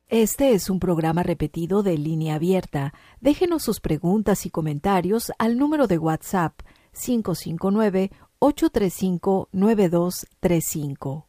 Este es un programa repetido de Línea Abierta. Déjenos sus preguntas y comentarios al número de WhatsApp 559-835-9235.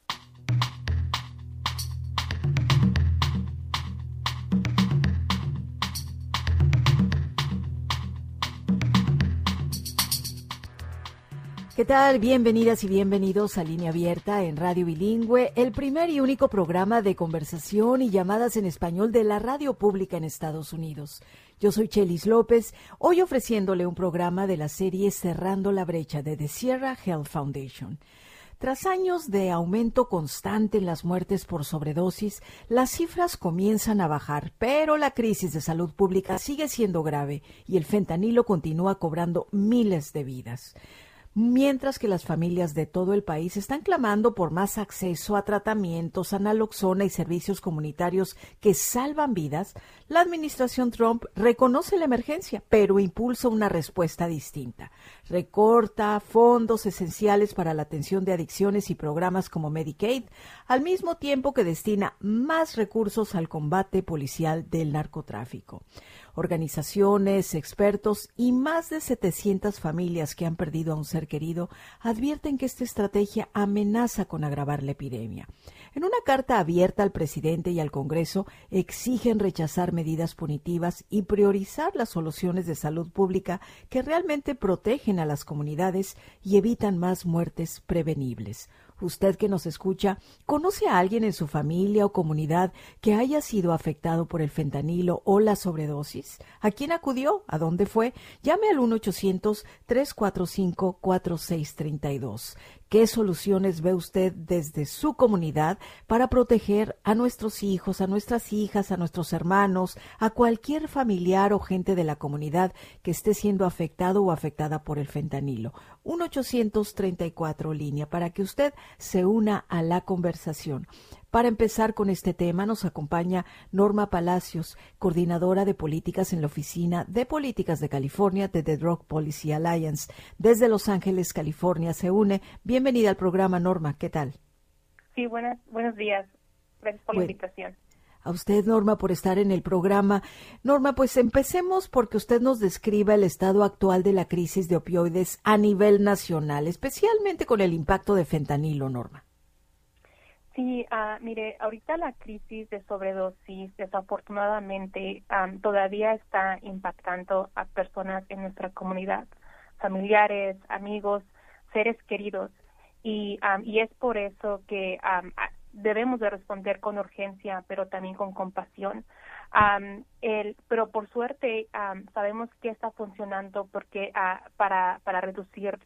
¿Qué tal? Bienvenidas y bienvenidos a Línea Abierta en Radio Bilingüe, el primer y único programa de conversación y llamadas en español de la radio pública en Estados Unidos. Yo soy Chelis López, hoy ofreciéndole un programa de la serie Cerrando la Brecha de The Sierra Health Foundation. Tras años de aumento constante en las muertes por sobredosis, las cifras comienzan a bajar, pero la crisis de salud pública sigue siendo grave y el fentanilo continúa cobrando miles de vidas. Mientras que las familias de todo el país están clamando por más acceso a tratamientos, a naloxona y servicios comunitarios que salvan vidas, la administración Trump reconoce la emergencia, pero impulsa una respuesta distinta. Recorta fondos esenciales para la atención de adicciones y programas como Medicaid, al mismo tiempo que destina más recursos al combate policial del narcotráfico. Organizaciones, expertos y más de 700 familias que han perdido a un ser querido advierten que esta estrategia amenaza con agravar la epidemia. En una carta abierta al presidente y al Congreso, exigen rechazar medidas punitivas y priorizar las soluciones de salud pública que realmente protegen a las comunidades y evitan más muertes prevenibles. Usted que nos escucha, ¿conoce a alguien en su familia o comunidad que haya sido afectado por el fentanilo o la sobredosis? ¿A quién acudió? ¿A dónde fue? Llame al 1-800-345-4632. ¿Qué soluciones ve usted desde su comunidad para proteger a nuestros hijos, a nuestras hijas, a nuestros hermanos, a cualquier familiar o gente de la comunidad que esté siendo afectado o afectada por el fentanilo? 1-834-LÍNEA para que usted se una a la conversación. Para empezar con este tema nos acompaña Norma Palacios, coordinadora de políticas en la Oficina de Políticas de California de The Drug Policy Alliance. Desde Los Ángeles, California, se une. Bienvenida al programa, Norma. ¿Qué tal? Sí, buenos días. Gracias por la invitación. A usted, Norma, por estar en el programa. Norma, pues empecemos porque usted nos describa el estado actual de la crisis de opioides a nivel nacional, especialmente con el impacto de fentanilo, Norma. Sí, mire, ahorita la crisis de sobredosis desafortunadamente todavía está impactando a personas en nuestra comunidad, familiares, amigos, seres queridos, y es por eso que debemos de responder con urgencia, pero también con compasión. Pero por suerte sabemos que está funcionando porque para reducir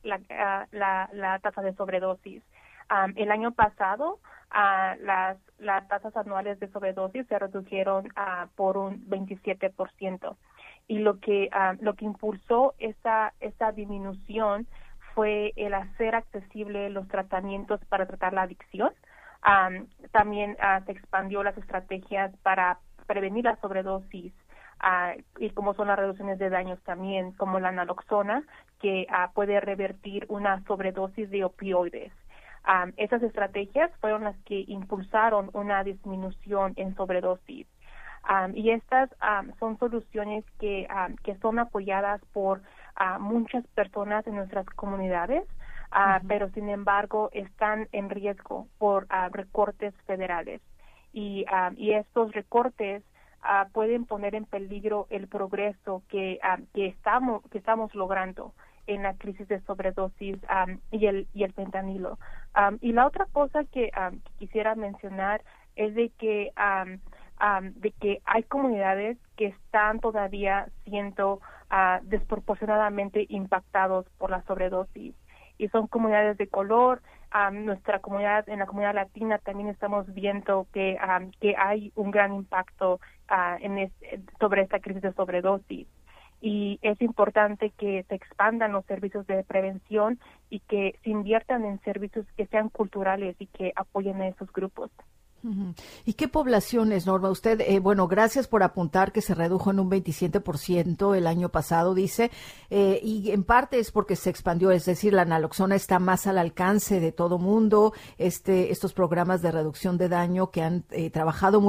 la tasa de sobredosis. El año pasado las tasas anuales de sobredosis se redujeron por un 27%, y lo que impulsó esa disminución fue el hacer accesible los tratamientos para tratar la adicción. También se expandió las estrategias para prevenir la sobredosis, y como son las reducciones de daños también, como la naloxona, que puede revertir una sobredosis de opioides. Esas estrategias fueron las que impulsaron una disminución en sobredosis. Y estas son soluciones que son apoyadas por muchas personas en nuestras comunidades, pero sin embargo están en riesgo por recortes federales. Y estos recortes pueden poner en peligro el progreso que estamos logrando en la crisis de sobredosis y el fentanilo. Y la otra cosa que quisiera mencionar es de que hay comunidades que están todavía siendo desproporcionadamente impactados por la sobredosis, y son comunidades de color. Nuestra comunidad, en la comunidad latina, también estamos viendo que hay un gran impacto sobre esta crisis de sobredosis. Y es importante que se expandan los servicios de prevención y que se inviertan en servicios que sean culturales y que apoyen a esos grupos. ¿Y qué poblaciones, Norma? Usted, gracias por apuntar que se redujo en un 27% el año pasado, dice, y en parte es porque se expandió, es decir, la naloxona está más al alcance de todo mundo, estos programas de reducción de daño que han trabajado muy